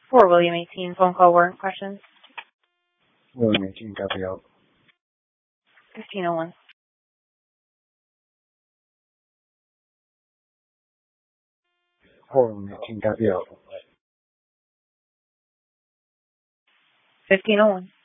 For William 18, phone call warrant questions. William 18, copy out. 1501. William 18, copy out. 1501.